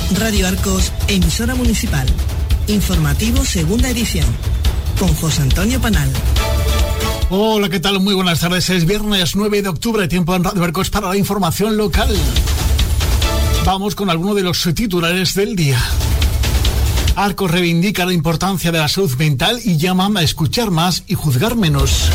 Radio Arcos, emisora municipal. Informativo segunda edición. Con José Antonio Panal. Hola, ¿qué tal? Muy buenas tardes. Es viernes 9 de octubre, tiempo en Radio Arcos para la información local. Vamos con algunos de los titulares del día. Arcos reivindica la importancia de la salud mental y llama a escuchar más y juzgar menos.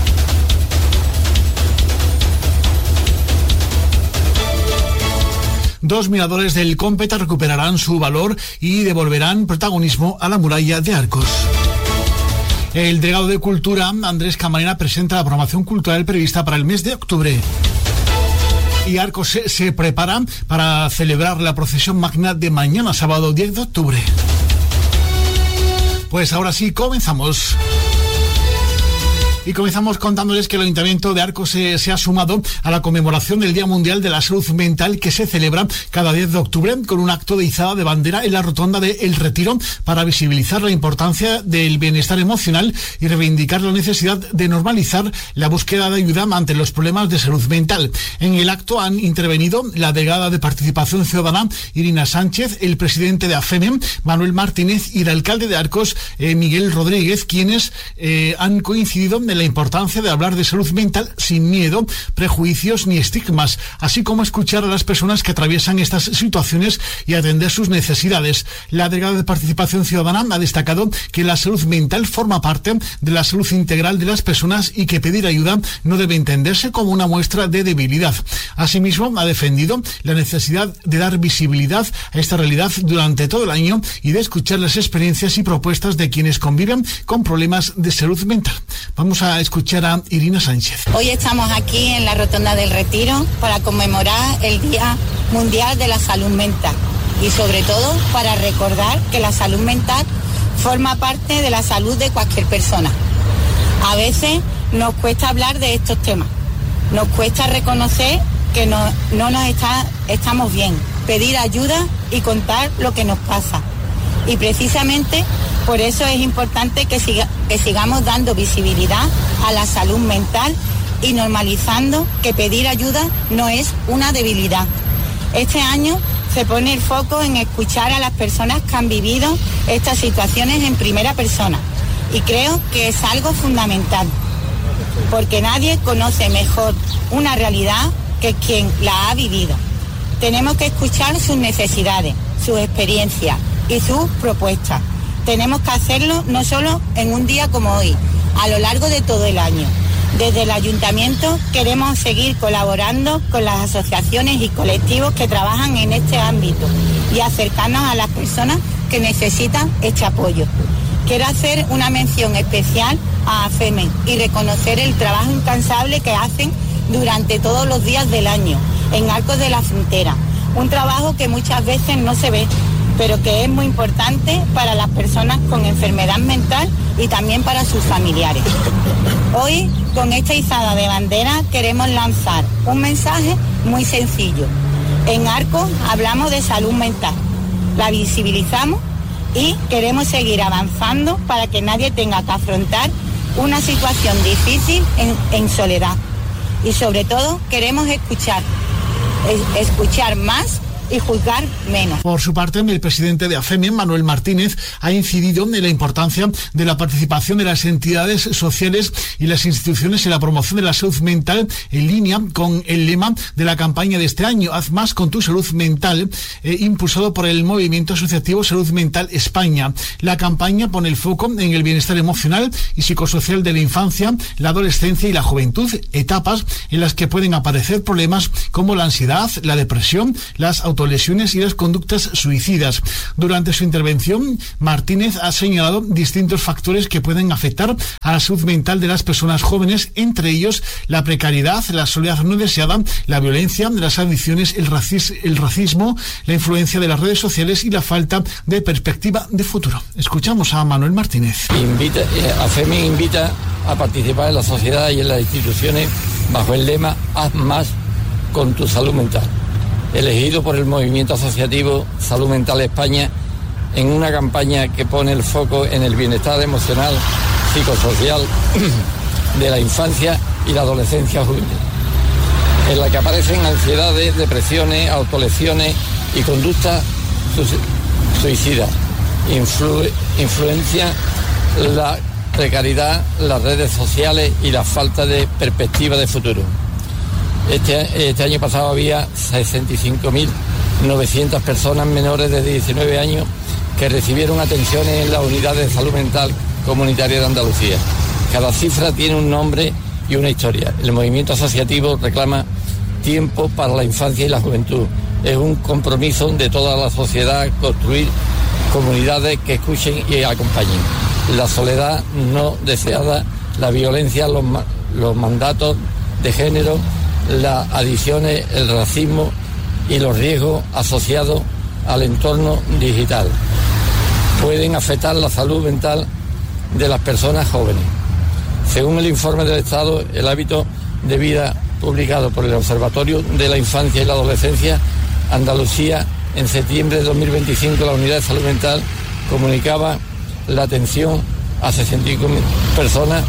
Dos miradores del Cómpeta recuperarán su valor y devolverán protagonismo a la muralla de Arcos. El delegado de Cultura, Andrés Camarena, presenta la programación cultural prevista para el mes de octubre. Y Arcos se prepara para celebrar la procesión magna de mañana, sábado 10 de octubre. Pues ahora sí, comenzamos. Y comenzamos contándoles que el Ayuntamiento de Arcos se ha sumado a la conmemoración del Día Mundial de la Salud Mental, que se celebra cada 10 de octubre con un acto de izada de bandera en la rotonda de El Retiro para visibilizar la importancia del bienestar emocional y reivindicar la necesidad de normalizar la búsqueda de ayuda ante los problemas de salud mental. En el acto han intervenido la delegada de Participación Ciudadana, Irina Sánchez, el presidente de AFEMEM, Manuel Martínez, y el alcalde de Arcos, Miguel Rodríguez, quienes han coincidido en la importancia de hablar de salud mental sin miedo, prejuicios ni estigmas, así como escuchar a las personas que atraviesan estas situaciones y atender sus necesidades. La delegada de Participación Ciudadana ha destacado que la salud mental forma parte de la salud integral de las personas y que pedir ayuda no debe entenderse como una muestra de debilidad. Asimismo, ha defendido la necesidad de dar visibilidad a esta realidad durante todo el año y de escuchar las experiencias y propuestas de quienes conviven con problemas de salud mental. Vamos a escuchar a Irina Sánchez. Hoy estamos aquí en la Rotonda del Retiro para conmemorar el Día Mundial de la Salud Mental y sobre todo para recordar que la salud mental forma parte de la salud de cualquier persona. A veces nos cuesta hablar de estos temas, nos cuesta reconocer que no estamos bien, pedir ayuda y contar lo que nos pasa. Y precisamente por eso es importante que sigamos dando visibilidad a la salud mental y normalizando que pedir ayuda no es una debilidad. Este año se pone el foco en escuchar a las personas que han vivido estas situaciones en primera persona y creo que es algo fundamental, porque nadie conoce mejor una realidad que quien la ha vivido. Tenemos que escuchar sus necesidades, sus experiencias y sus propuestas. Tenemos que hacerlo no solo en un día como hoy, a lo largo de todo el año. Desde el Ayuntamiento queremos seguir colaborando con las asociaciones y colectivos que trabajan en este ámbito y acercarnos a las personas que necesitan este apoyo. Quiero hacer una mención especial a AFEMEM y reconocer el trabajo incansable que hacen durante todos los días del año en Arcos de la Frontera. Un trabajo que muchas veces no se ve, pero que es muy importante para las personas con enfermedad mental y también para sus familiares. Hoy, con esta izada de bandera, queremos lanzar un mensaje muy sencillo. En Arcos hablamos de salud mental, la visibilizamos y queremos seguir avanzando para que nadie tenga que afrontar una situación difícil en soledad. Y sobre todo queremos escuchar más y juzgar menos. Por su parte, el presidente de AFEMEM, Manuel Martínez, ha incidido en la importancia de la participación de las entidades sociales y las instituciones en la promoción de la salud mental, en línea con el lema de la campaña de este año, Haz más con tu salud mental, impulsado por el movimiento asociativo Salud Mental España. La campaña pone el foco en el bienestar emocional y psicosocial de la infancia, la adolescencia y la juventud, etapas en las que pueden aparecer problemas como la ansiedad, la depresión, las autolesiones y las conductas suicidas. Durante su intervención, Martínez ha señalado distintos factores que pueden afectar a la salud mental de las personas jóvenes, entre ellos la precariedad, la soledad no deseada, la violencia, las adicciones, el racismo, la influencia de las redes sociales y la falta de perspectiva de futuro. Escuchamos a Manuel Martínez. AFEMEM invita a participar en la sociedad y en las instituciones bajo el lema Haz más con tu salud mental, elegido por el movimiento asociativo Salud Mental España en una campaña que pone el foco en el bienestar emocional, psicosocial de la infancia y la adolescencia juvenil, en la que aparecen ansiedades, depresiones, autolesiones y conductas suicida. Influencia la precariedad, las redes sociales y la falta de perspectiva de futuro. Este año pasado había 65.900 personas menores de 19 años que recibieron atenciones en las unidades de salud mental comunitaria de Andalucía. Cada cifra tiene un nombre y una historia. El movimiento asociativo reclama tiempo para la infancia y la juventud. Es un compromiso de toda la sociedad construir comunidades que escuchen y acompañen. La soledad no deseada, la violencia, los mandatos de género, las adicciones, el racismo y los riesgos asociados al entorno digital pueden afectar la salud mental de las personas jóvenes. Según el informe del Estado, el hábito de vida publicado por el Observatorio de la Infancia y la Adolescencia, Andalucía, en septiembre de 2025, la Unidad de Salud Mental comunicaba la atención a 65.000 personas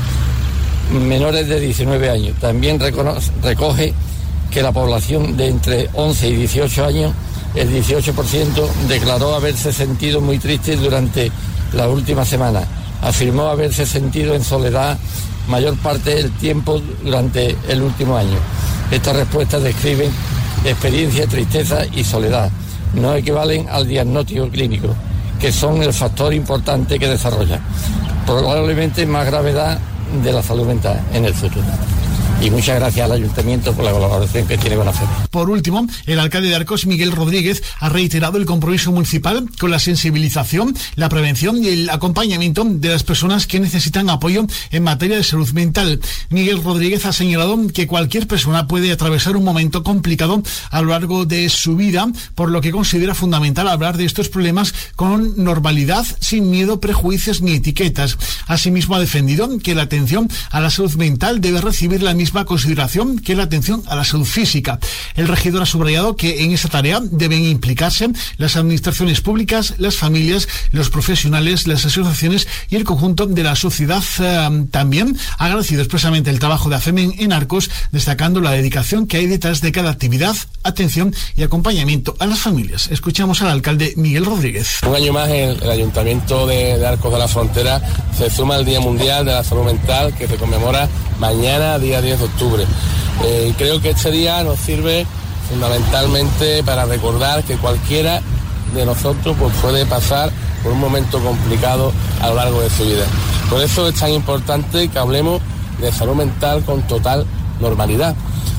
menores de 19 años. También recoge que la población de entre 11 y 18 años, el 18% declaró haberse sentido muy triste durante la última semana. Afirmó haberse sentido en soledad mayor parte del tiempo durante el último año. Estas respuestas describen experiencia, tristeza y soledad. No equivalen al diagnóstico clínico, que son el factor importante que desarrolla probablemente más gravedad de la salud mental en el futuro. Y muchas gracias al Ayuntamiento por la colaboración que tiene con la FEME. Por último, el alcalde de Arcos, Miguel Rodríguez, ha reiterado el compromiso municipal con la sensibilización, la prevención y el acompañamiento de las personas que necesitan apoyo en materia de salud mental. Miguel Rodríguez ha señalado que cualquier persona puede atravesar un momento complicado a lo largo de su vida, por lo que considera fundamental hablar de estos problemas con normalidad, sin miedo, prejuicios ni etiquetas. Asimismo, ha defendido que la atención a la salud mental debe recibir la misma consideración que la atención a la salud física. El regidor ha subrayado que en esa tarea deben implicarse las administraciones públicas, las familias, los profesionales, las asociaciones y el conjunto de la sociedad. También ha agradecido expresamente el trabajo de AFEMEN en Arcos, destacando la dedicación que hay detrás de cada actividad, atención y acompañamiento a las familias. Escuchamos al alcalde Miguel Rodríguez. Un año más el Ayuntamiento de Arcos de la Frontera se suma al Día Mundial de la Salud Mental, que se conmemora mañana, día 10 de octubre. Creo que este día nos sirve fundamentalmente para recordar que cualquiera de nosotros pues, puede pasar por un momento complicado a lo largo de su vida. Por eso es tan importante que hablemos de salud mental con total normalidad,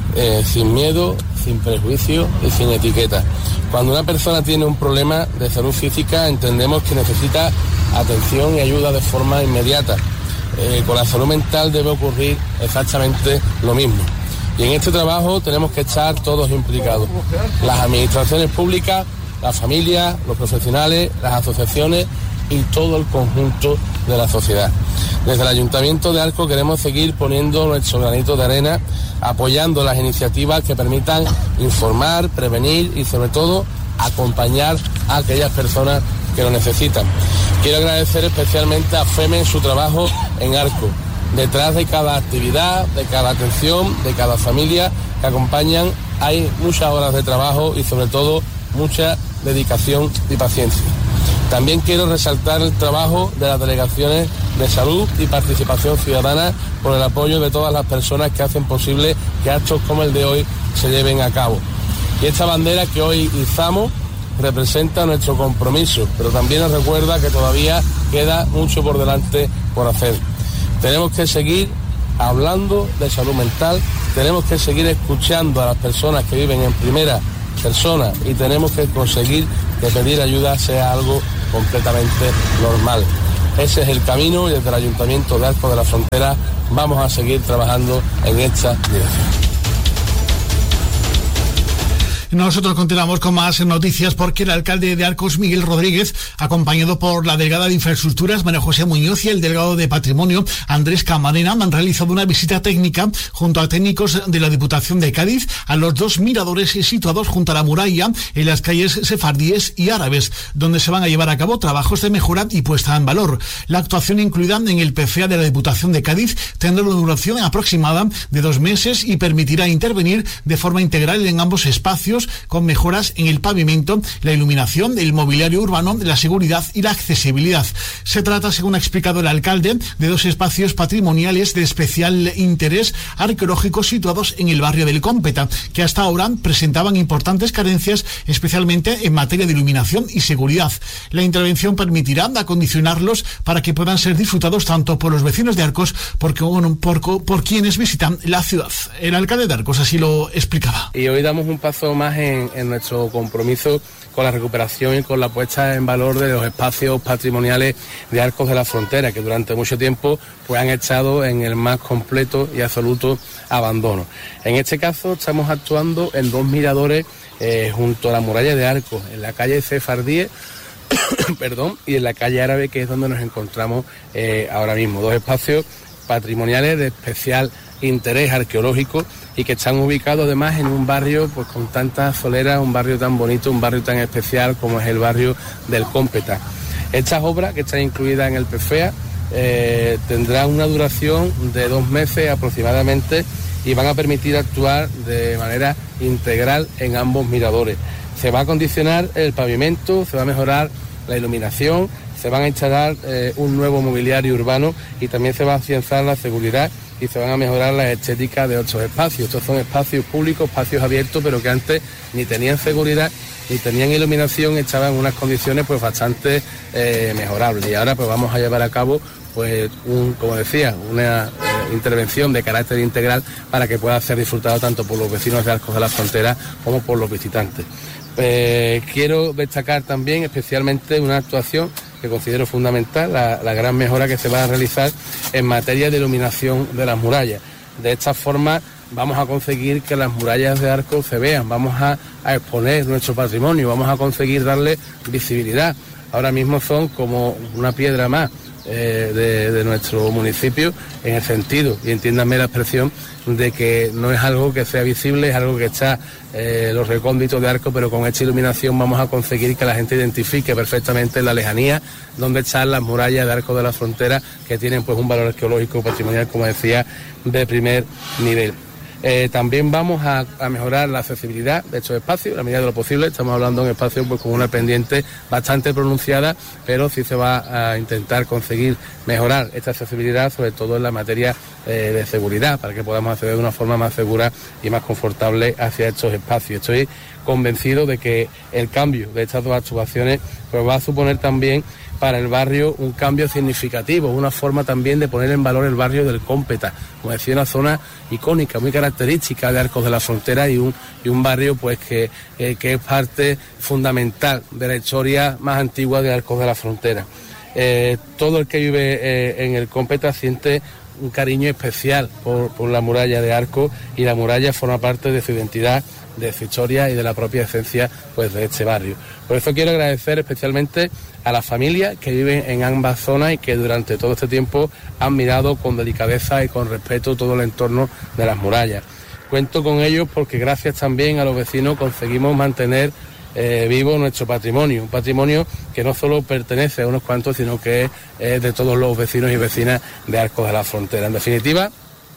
sin miedo, sin prejuicio y sin etiqueta. Cuando una persona tiene un problema de salud física, entendemos que necesita atención y ayuda de forma inmediata. Con la salud mental debe ocurrir exactamente lo mismo. Y en este trabajo tenemos que estar todos implicados. Las administraciones públicas, las familias, los profesionales, las asociaciones y todo el conjunto de la sociedad. Desde el Ayuntamiento de Arcos queremos seguir poniendo nuestro granito de arena, apoyando las iniciativas que permitan informar, prevenir y sobre todo acompañar a aquellas personas que lo necesitan. Quiero agradecer especialmente a FEME su trabajo en Arcos. Detrás de cada actividad, de cada atención, de cada familia que acompañan, hay muchas horas de trabajo y sobre todo mucha dedicación y paciencia. También quiero resaltar el trabajo de las delegaciones de salud y participación ciudadana por el apoyo de todas las personas que hacen posible que actos como el de hoy se lleven a cabo. Y esta bandera que hoy izamos representa nuestro compromiso, pero también nos recuerda que todavía queda mucho por delante por hacer. Tenemos que seguir hablando de salud mental, tenemos que seguir escuchando a las personas que viven en primera persona y tenemos que conseguir que pedir ayuda sea algo completamente normal. Ese es el camino y desde el Ayuntamiento de Arcos de la Frontera vamos a seguir trabajando en esta dirección. Nosotros continuamos con más noticias porque el alcalde de Arcos, Miguel Rodríguez, acompañado por la delegada de Infraestructuras, María José Muñoz, y el delegado de Patrimonio, Andrés Camarena, han realizado una visita técnica junto a técnicos de la Diputación de Cádiz a los dos miradores situados junto a la muralla en las calles Sefardíes y Árabes, donde se van a llevar a cabo trabajos de mejora y puesta en valor. La actuación incluida en el PCA de la Diputación de Cádiz tendrá una duración aproximada de 2 meses y permitirá intervenir de forma integral en ambos espacios edificios con mejoras en el pavimento, la iluminación, el mobiliario urbano, la seguridad y la accesibilidad. Se trata, según ha explicado el alcalde, de 2 espacios patrimoniales de especial interés arqueológico situados en el barrio del Cómpeta, que hasta ahora presentaban importantes carencias, especialmente en materia de iluminación y seguridad. La intervención permitirá acondicionarlos para que puedan ser disfrutados tanto por los vecinos de Arcos por quienes visitan la ciudad. El alcalde de Arcos así lo explicaba. Y hoy damos un paso más en nuestro compromiso con la recuperación y con la puesta en valor de los espacios patrimoniales de Arcos de la Frontera, que durante mucho tiempo pues han estado en el más completo y absoluto abandono. En este caso estamos actuando en 2 miradores junto a la muralla de Arcos, en la calle Cefardíes y en la calle Árabe, que es donde nos encontramos ahora mismo. 2 espacios patrimoniales de especial interés arqueológico y que están ubicados además en un barrio pues con tantas soleras, un barrio tan bonito, un barrio tan especial como es el barrio del Cómpeta. Estas obras, que están incluidas en el PFEA, tendrán una duración de 2 meses aproximadamente y van a permitir actuar de manera integral en ambos miradores. Se va a acondicionar el pavimento, se va a mejorar la iluminación, se van a instalar un nuevo mobiliario urbano y también se va a afianzar la seguridad y se van a mejorar las estéticas de otros espacios. Estos son espacios públicos, espacios abiertos, pero que antes ni tenían seguridad ni tenían iluminación, estaban en unas condiciones pues bastante mejorables. Y ahora pues vamos a llevar a cabo pues como decía, una intervención de carácter integral para que pueda ser disfrutado tanto por los vecinos de Arcos de la Frontera como por los visitantes. Quiero destacar también especialmente una actuación que considero fundamental, la gran mejora que se va a realizar en materia de iluminación de las murallas. De esta forma vamos a conseguir que las murallas de Arcos se vean, vamos a exponer nuestro patrimonio, vamos a conseguir darle visibilidad. Ahora mismo son como una piedra más de nuestro municipio, en el sentido, y entiéndanme la expresión, de que no es algo que sea visible, es algo que está los recónditos de Arcos, pero con esta iluminación vamos a conseguir que la gente identifique perfectamente en la lejanía dónde están las murallas de Arcos de la Frontera, que tienen pues un valor arqueológico patrimonial, como decía, de primer nivel. También vamos a mejorar la accesibilidad de estos espacios, a la medida de lo posible. Estamos hablando de un espacio pues, con una pendiente bastante pronunciada, pero sí se va a intentar conseguir mejorar esta accesibilidad, sobre todo en la materia de seguridad, para que podamos acceder de una forma más segura y más confortable hacia estos espacios. Estoy convencido de que el cambio de estas 2 actuaciones pues, va a suponer también para el barrio un cambio significativo, una forma también de poner en valor el barrio del Cómpeta, como decía, una zona icónica, muy característica de Arcos de la Frontera y un barrio pues que es parte fundamental de la historia más antigua de Arcos de la Frontera. Todo el que vive en el Cómpeta siente un cariño especial por la muralla de Arcos, y la muralla forma parte de su identidad, de su historia y de la propia esencia pues de este barrio. Por eso quiero agradecer especialmente a las familias que viven en ambas zonas y que durante todo este tiempo han mirado con delicadeza y con respeto todo el entorno de las murallas. Cuento con ellos porque gracias también a los vecinos conseguimos mantener vivo nuestro patrimonio, un patrimonio que no solo pertenece a unos cuantos, sino que es de todos los vecinos y vecinas de Arcos de la Frontera. En definitiva,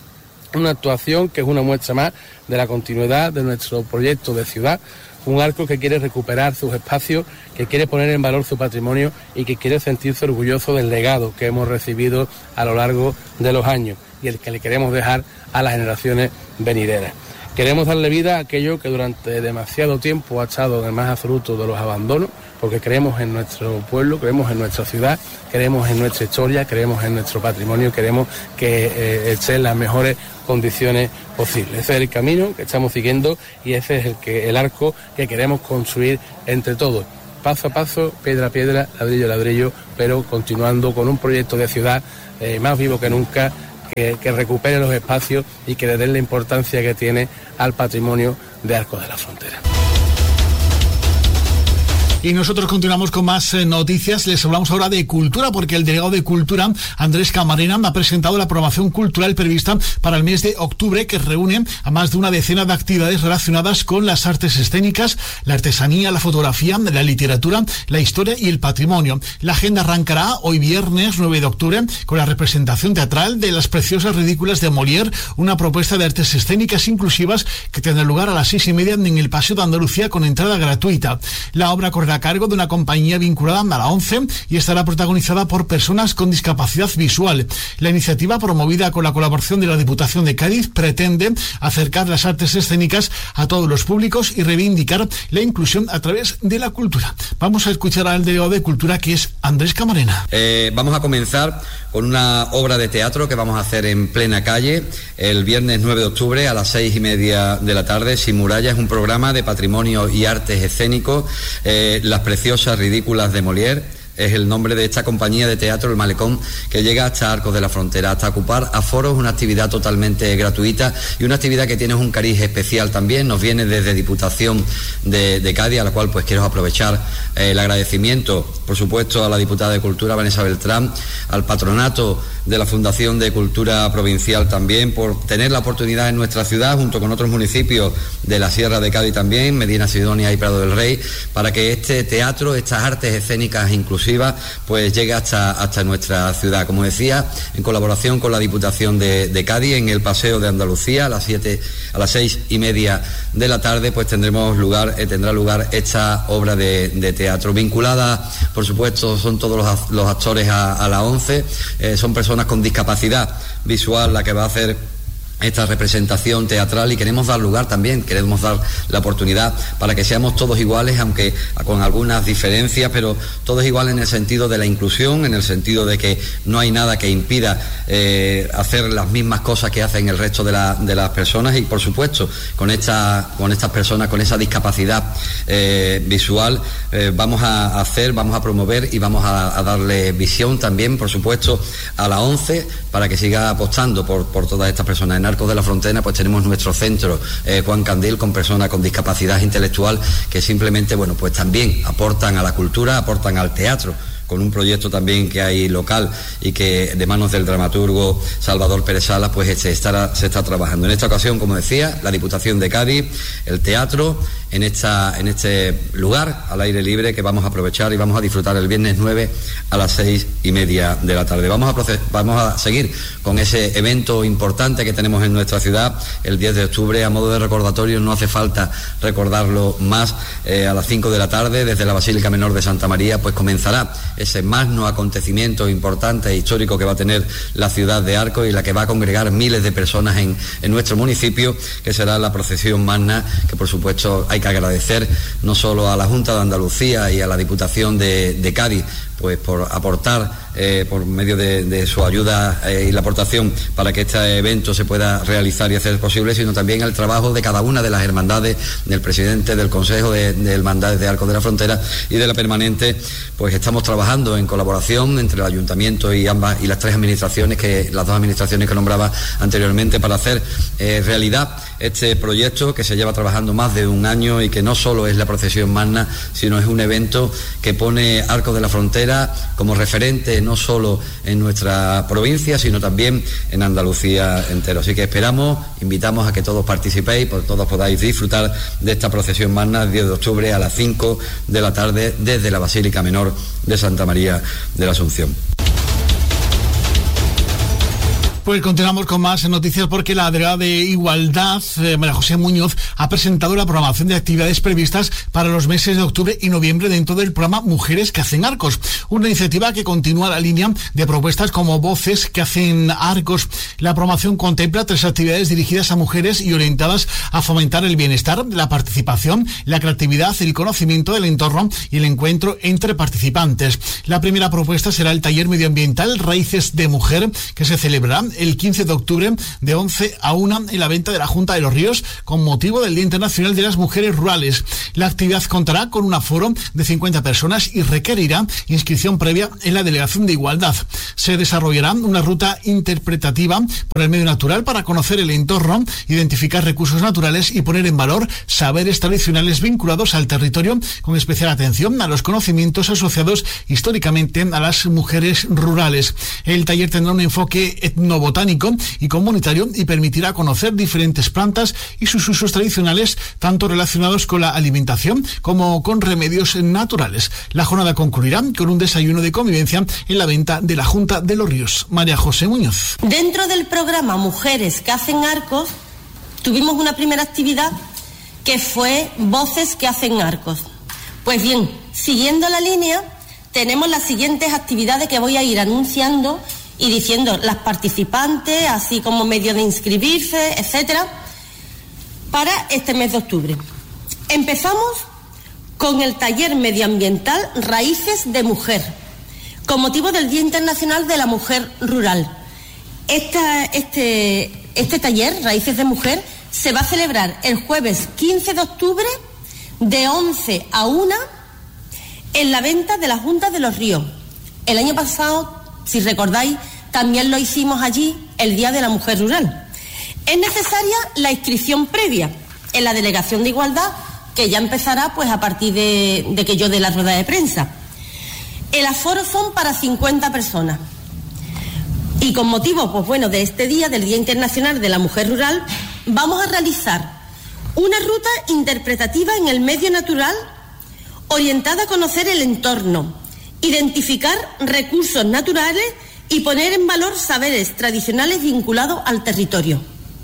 una actuación que es una muestra más de la continuidad de nuestro proyecto de ciudad, un Arcos que quiere recuperar sus espacios, que quiere poner en valor su patrimonio y que quiere sentirse orgulloso del legado que hemos recibido a lo largo de los años y el que le queremos dejar a las generaciones venideras. Queremos darle vida a aquello que durante demasiado tiempo ha estado en el más absoluto de los abandonos, porque creemos en nuestro pueblo, creemos en nuestra ciudad, creemos en nuestra historia, creemos en nuestro patrimonio, queremos que esté en las mejores condiciones posibles. Ese es el camino que estamos siguiendo y ese es el arco que queremos construir entre todos, paso a paso, piedra a piedra, ladrillo a ladrillo, pero continuando con un proyecto de ciudad más vivo que nunca, que recupere los espacios y que le den la importancia que tiene al patrimonio de Arcos de la Frontera. Y nosotros continuamos con más noticias. Les hablamos ahora de cultura, porque el delegado de Cultura, Andrés Camarena, ha presentado la programación cultural prevista para el mes de octubre, que reúne a más de una decena de actividades relacionadas con las artes escénicas, la artesanía, la fotografía, la literatura, la historia y el patrimonio. La agenda arrancará hoy viernes 9 de octubre con la representación teatral de Las Preciosas Ridículas de Molière, una propuesta de artes escénicas inclusivas que tendrá lugar a las 6:30 en el Paseo de Andalucía con entrada gratuita. La obra correrá a cargo de una compañía vinculada a la ONCE y estará protagonizada por personas con discapacidad visual. La iniciativa, promovida con la colaboración de la Diputación de Cádiz, pretende acercar las artes escénicas a todos los públicos y reivindicar la inclusión a través de la cultura. Vamos a escuchar al delegado de Cultura, que es Andrés Camarena. Vamos a comenzar con una obra de teatro que vamos a hacer en plena calle el viernes 9 de octubre a las 6:30 de la tarde. Sin Murallas es un programa de patrimonio y artes escénicos. Las Preciosas Ridículas de Molière es el nombre de esta compañía de teatro, El Malecón, que llega hasta Arcos de la Frontera, hasta ocupar aforos, una actividad totalmente gratuita y una actividad que tiene un cariz especial también. Nos viene desde Diputación de Cádiz, a la cual pues quiero aprovechar el agradecimiento, por supuesto, a la diputada de Cultura, Vanessa Beltrán, al patronato de la Fundación de Cultura Provincial también, por tener la oportunidad en nuestra ciudad, junto con otros municipios de la Sierra de Cádiz también, Medina Sidonia y Prado del Rey, para que este teatro, estas artes escénicas inclusivas, pues llegue hasta nuestra ciudad. Como decía, en colaboración con la Diputación de Cádiz, en el Paseo de Andalucía, a las 6:30 de la tarde, pues tendrá lugar esta obra de teatro. Vinculada, por supuesto, son todos los actores a la ONCE, son personas con discapacidad visual la que va a hacer esta representación teatral, y queremos dar la oportunidad para que seamos todos iguales, aunque con algunas diferencias, pero todos iguales en el sentido de la inclusión, en el sentido de que no hay nada que impida hacer las mismas cosas que hacen el resto de las personas. Y por supuesto, con estas personas con esa discapacidad visual, vamos a promover y vamos a darle visión también, por supuesto, a la ONCE, para que siga apostando por todas estas personas. En Arcos de la Frontera pues tenemos nuestro centro Juan Candil, con personas con discapacidad intelectual que simplemente, bueno, pues también aportan a la cultura, aportan al teatro, con un proyecto también que hay local y que de manos del dramaturgo Salvador Pérez Salas pues se está trabajando. En esta ocasión, como decía, la Diputación de Cádiz, el teatro, en este lugar al aire libre, que vamos a aprovechar y vamos a disfrutar el viernes 9 a las 6:30 de la tarde. Vamos a seguir con ese evento importante que tenemos en nuestra ciudad el 10 de octubre. A modo de recordatorio, no hace falta recordarlo más, a las 5 de la tarde, desde la Basílica Menor de Santa María, pues comenzará ese magno acontecimiento importante e histórico que va a tener la ciudad de Arcos, y la que va a congregar miles de personas en nuestro municipio, que será la procesión magna, que por supuesto hay que agradecer no solo a la Junta de Andalucía y a la Diputación de Cádiz, pues por aportar por medio de su ayuda y la aportación para que este evento se pueda realizar y hacer posible, sino también el trabajo de cada una de las hermandades, del presidente del Consejo de Hermandades de Arcos de la Frontera y de la permanente. Pues estamos trabajando en colaboración entre el Ayuntamiento y las dos administraciones que nombraba anteriormente, para hacer realidad este proyecto que se lleva trabajando más de un año, y que no solo es la procesión magna, sino es un evento que pone Arcos de la Frontera como referente no solo en nuestra provincia, sino también en Andalucía entero. Así que invitamos a que todos participéis, todos podáis disfrutar de esta procesión magna el 10 de octubre a las 5 de la tarde desde la Basílica Menor de Santa María de la Asunción. Pues continuamos con más noticias, porque la delegada de Igualdad, María José Muñoz, ha presentado la programación de actividades previstas para los meses de octubre y noviembre dentro del programa Mujeres que hacen Arcos, una iniciativa que continúa la línea de propuestas como Voces que hacen Arcos. La programación contempla 3 actividades dirigidas a mujeres y orientadas a fomentar el bienestar, la participación, la creatividad, el conocimiento del entorno y el encuentro entre participantes. La primera propuesta será el taller medioambiental Raíces de Mujer, que se celebrará el 15 de octubre de 11 a 1 en la venta de la Junta de los Ríos con motivo del Día Internacional de las Mujeres Rurales. La actividad contará con un aforo de 50 personas y requerirá inscripción previa en la Delegación de Igualdad. Se desarrollará una ruta interpretativa por el medio natural para conocer el entorno, identificar recursos naturales y poner en valor saberes tradicionales vinculados al territorio, con especial atención a los conocimientos asociados históricamente a las mujeres rurales. El taller tendrá un enfoque etnobotánico y comunitario y permitirá conocer diferentes plantas y sus usos tradicionales, tanto relacionados con la alimentación como con remedios naturales. La jornada concluirá con un desayuno de convivencia en la venta de la Junta de los Ríos. María José Muñoz. Dentro del programa Mujeres que hacen arcos, tuvimos una primera actividad que fue Voces que hacen arcos. Pues bien, siguiendo la línea, tenemos las siguientes actividades que voy a ir anunciando y diciendo las participantes, así como medio de inscribirse, etcétera, para este mes de octubre. Empezamos con el taller medioambiental Raíces de Mujer, con motivo del Día Internacional de la Mujer Rural. Este taller, Raíces de Mujer, se va a celebrar el jueves 15 de octubre de 11 a 1 en la venta de la Junta de los Ríos. El año pasado, si recordáis, también lo hicimos allí, el Día de la Mujer Rural. Es necesaria la inscripción previa en la Delegación de Igualdad, que ya empezará pues a partir de que yo dé la rueda de prensa. El aforo son para 50 personas. Y con motivo, pues bueno, de este día, del Día Internacional de la Mujer Rural, vamos a realizar una ruta interpretativa en el medio natural orientada a conocer el entorno, identificar recursos naturales y poner en valor saberes tradicionales vinculados al territorio.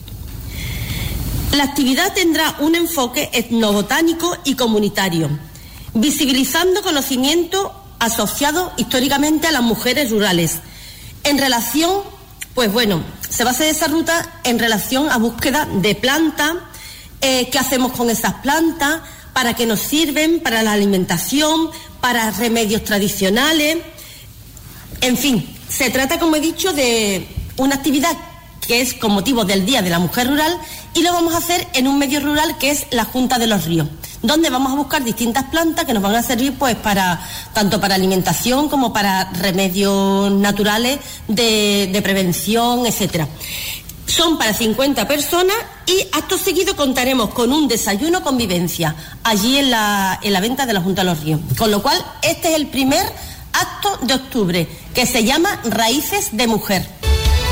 La actividad tendrá un enfoque etnobotánico y comunitario, visibilizando conocimiento asociado históricamente a las mujeres rurales. En relación, pues bueno, se va a hacer esa ruta en relación a búsqueda de plantas, qué hacemos con esas plantas, para qué nos sirven, para la alimentación, para remedios tradicionales. En fin, se trata, como he dicho, de una actividad que es con motivo del Día de la Mujer Rural y lo vamos a hacer en un medio rural que es la Junta de los Ríos, donde vamos a buscar distintas plantas que nos van a servir pues tanto para alimentación como para remedios naturales de prevención, etcétera. Son para 50 personas y acto seguido contaremos con un desayuno convivencia allí en la venta de la Junta de los Ríos. Con lo cual, este es el primer acto de octubre, que se llama Raíces de Mujer.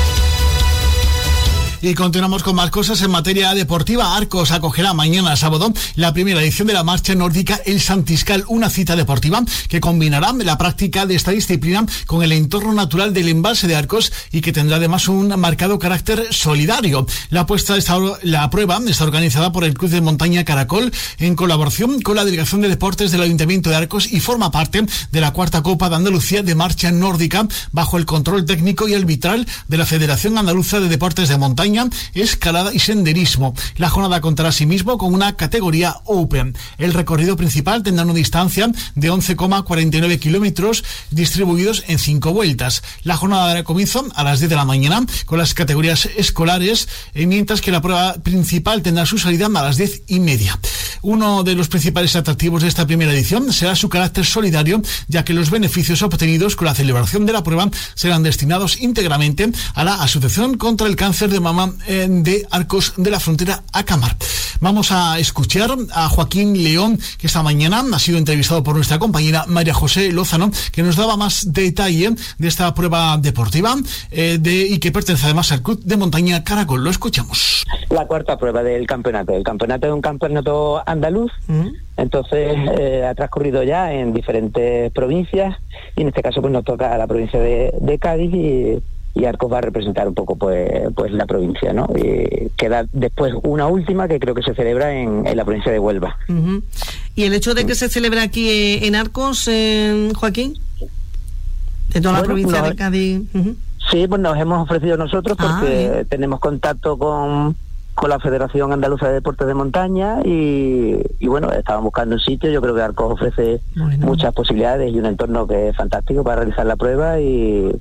Y continuamos con más cosas en materia deportiva. Arcos acogerá mañana sábado la primera edición de la marcha nórdica El Santiscal, una cita deportiva que combinará la práctica de esta disciplina con el entorno natural del embalse de Arcos y que tendrá además un marcado carácter solidario. La prueba está organizada por el Club de Montaña Caracol en colaboración con la Delegación de Deportes del Ayuntamiento de Arcos y forma parte de la cuarta Copa de Andalucía de marcha nórdica bajo el control técnico y arbitral de la Federación Andaluza de Deportes de Montaña, escalada y senderismo. La jornada contará asimismo con una categoría Open. El recorrido principal tendrá una distancia de 11,49 kilómetros distribuidos en 5 vueltas. La jornada dará comienzo a las 10 de la mañana con las categorías escolares, mientras que la prueba principal tendrá su salida a las 10:30. Uno de los principales atractivos de esta primera edición será su carácter solidario, ya que los beneficios obtenidos con la celebración de la prueba serán destinados íntegramente a la Asociación contra el Cáncer de Mama de Arcos de la Frontera, ACAMAR. Vamos a escuchar a Joaquín León, que esta mañana ha sido entrevistado por nuestra compañera María José Lozano, que nos daba más detalle de esta prueba deportiva y que pertenece además al Club de Montaña Caracol. Lo escuchamos. La cuarta prueba del campeonato. El campeonato es un campeonato andaluz, entonces ha transcurrido ya en diferentes provincias y en este caso pues nos toca a la provincia de Cádiz y Arcos va a representar un poco pues la provincia, ¿no? Y queda después una última que creo que se celebra en la provincia de Huelva. ¿Y el hecho de que se celebre aquí en Arcos, Joaquín? De toda la provincia de Cádiz. Sí, pues nos hemos ofrecido nosotros porque tenemos contacto con la Federación Andaluza de Deportes de Montaña y bueno, estaban buscando un sitio. Yo creo que Arcos ofrece muchas posibilidades y un entorno que es fantástico para realizar la prueba y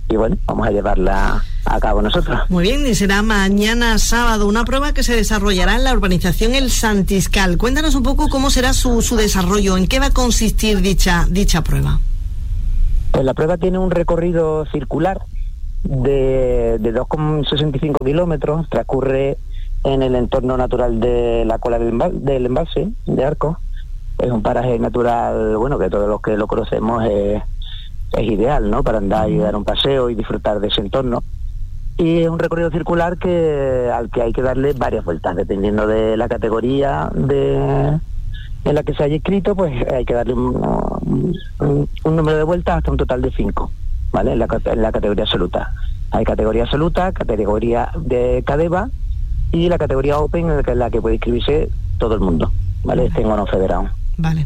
bueno, vamos a llevarla a cabo nosotros. Muy bien, y será mañana sábado una prueba que se desarrollará en la urbanización El Santiscal. Cuéntanos un poco cómo será su desarrollo, en qué va a consistir dicha prueba. Pues la prueba tiene un recorrido circular de 2,65 kilómetros, transcurre en el entorno natural de la cola del embalse de Arcos. Es un paraje natural, bueno, que todos los que lo conocemos es ideal, ¿no?, para andar y dar un paseo y disfrutar de ese entorno. Y es un recorrido circular al que hay que darle varias vueltas, dependiendo de la categoría en la que se haya inscrito, pues hay que darle un número de vueltas hasta un total de 5, ¿vale? En la categoría absoluta. Hay categoría absoluta, categoría de Cadeva y la categoría Open, en la que puede inscribirse todo el mundo, ¿vale? Estén o no federado. Vale.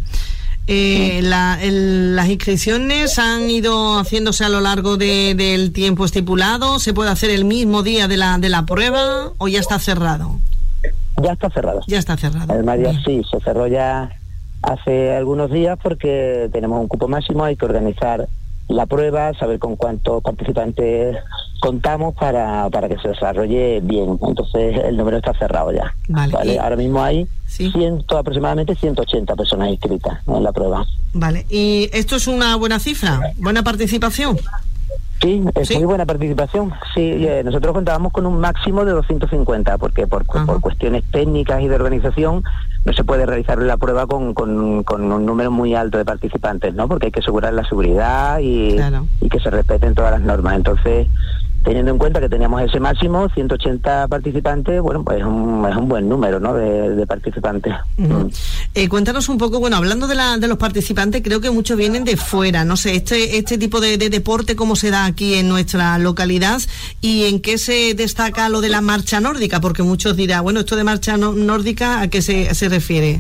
Las inscripciones han ido haciéndose a lo largo del tiempo estipulado. ¿Se puede hacer el mismo día de la prueba o ya está cerrado? Ya está cerrado. Ya está cerrado. Además, ya sí, se cerró ya hace algunos días porque tenemos un cupo máximo, hay que organizar la prueba, saber con cuántos participantes contamos para que se desarrolle bien. Entonces el número está cerrado ya. Vale. Ahora mismo hay aproximadamente 180 personas inscritas en la prueba. Vale. ¿Y esto es una buena cifra? ¿Buena participación? Sí, es muy buena participación. Sí, nosotros contábamos con un máximo de 250, porque por cuestiones técnicas y de organización no se puede realizar la prueba con un número muy alto de participantes, ¿no? Porque hay que asegurar la seguridad y que se respeten todas las normas. Entonces, teniendo en cuenta que teníamos ese máximo, 180 participantes, bueno, pues es un buen número, ¿no?, de participantes. Cuéntanos un poco, bueno, hablando de los participantes, creo que muchos vienen de fuera, no sé, este tipo de deporte, ¿cómo se da aquí en nuestra localidad y en qué se destaca lo de la marcha nórdica? Porque muchos dirán, bueno, esto de marcha nórdica, ¿a qué se refiere?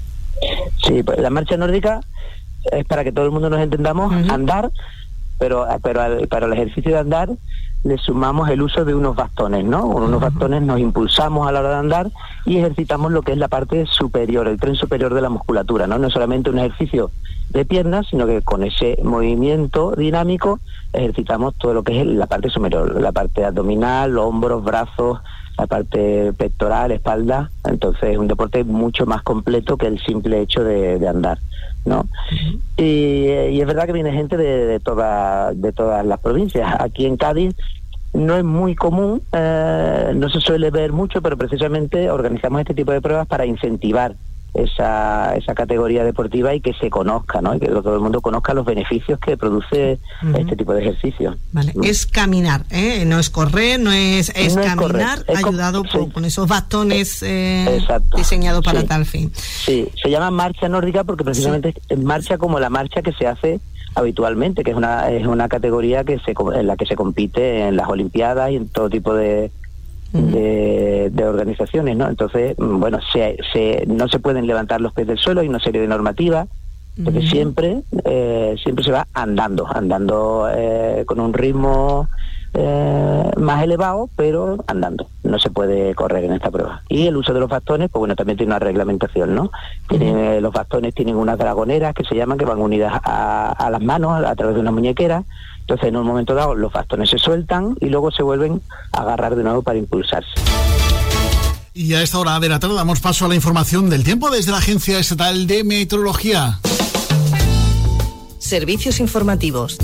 Sí, pues la marcha nórdica es, para que todo el mundo nos entendamos, andar, pero para el ejercicio de andar le sumamos el uso de unos bastones, ¿no? Con unos bastones nos impulsamos a la hora de andar y ejercitamos lo que es la parte superior, el tren superior de la musculatura, ¿no? No es solamente un ejercicio de piernas, sino que con ese movimiento dinámico ejercitamos todo lo que es la parte superior, la parte abdominal, hombros, brazos, la parte pectoral, espalda. Entonces es un deporte mucho más completo que el simple hecho de andar, ¿no? Y es verdad que viene gente de todas las provincias. Aquí en Cádiz no es muy común, no se suele ver mucho, pero precisamente organizamos este tipo de pruebas para incentivar esa categoría deportiva y que se conozca, ¿no? Y que todo el mundo conozca los beneficios que produce este tipo de ejercicio. Vale, es caminar, no es correr, no es caminar, ayudado con esos bastones diseñados para tal fin. Sí, se llama marcha nórdica porque precisamente es marcha como la marcha que se hace habitualmente, que es una categoría en la que se compite en las Olimpiadas y en todo tipo de organizaciones, ¿no? Entonces, bueno, no se pueden levantar los pies del suelo, hay una serie de normativas, porque siempre se va andando con un ritmo más elevado, pero andando. No se puede correr en esta prueba. Y el uso de los bastones, pues bueno, también tiene una reglamentación, ¿no? Los bastones tienen unas dragoneras que se llaman, que van unidas a las manos a través de una muñequera. Entonces, en un momento dado, los bastones se sueltan y luego se vuelven a agarrar de nuevo para impulsarse. Y a esta hora de la tarde damos paso a la información del tiempo desde la Agencia Estatal de Meteorología. Servicios informativos.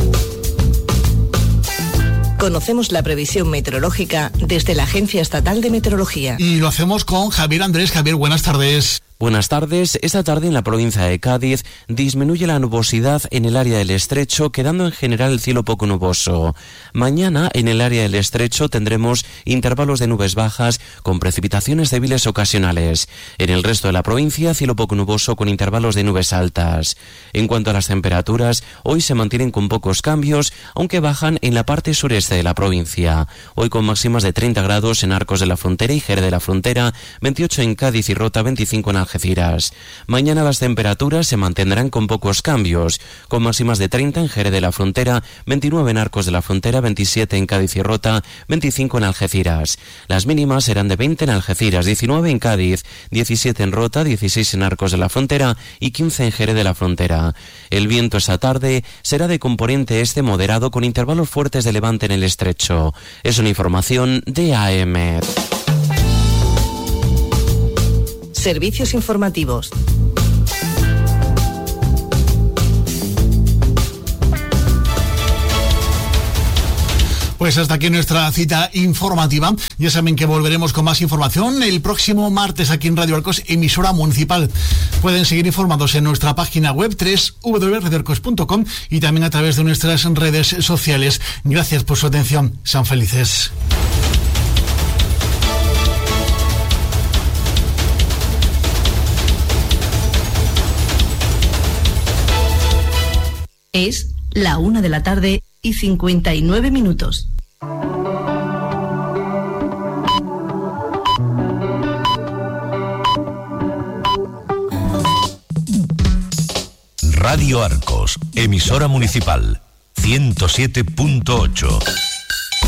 Conocemos la previsión meteorológica desde la Agencia Estatal de Meteorología. Y lo hacemos con Javier Andrés. Javier, buenas tardes. Buenas tardes. Esta tarde en la provincia de Cádiz disminuye la nubosidad en el área del Estrecho, quedando en general el cielo poco nuboso. Mañana en el área del Estrecho tendremos intervalos de nubes bajas con precipitaciones débiles ocasionales. En el resto de la provincia, cielo poco nuboso con intervalos de nubes altas. En cuanto a las temperaturas, hoy se mantienen con pocos cambios, aunque bajan en la parte sureste de la provincia. Hoy con máximas de 30 grados en Arcos de la Frontera y Jerez de la Frontera, 28 en Cádiz y Rota, 25 en Algeciras. Mañana las temperaturas se mantendrán con pocos cambios, con máximas de 30 en Jerez de la Frontera, 29 en Arcos de la Frontera, 27 en Cádiz y Rota, 25 en Algeciras. Las mínimas serán de 20 en Algeciras, 19 en Cádiz, 17 en Rota, 16 en Arcos de la Frontera y 15 en Jerez de la Frontera. El viento esta tarde será de componente este moderado con intervalos fuertes de levante en el estrecho. Es una información de AEMET. Servicios informativos. Pues hasta aquí nuestra cita informativa. Ya saben que volveremos con más información el próximo martes aquí en Radio Arcos, emisora municipal. Pueden seguir informados en nuestra página web www.radioarcos.com y también a través de nuestras redes sociales. Gracias por su atención. Sean felices. Es la 1:59 p.m. Radio Arcos, emisora municipal, 107.8.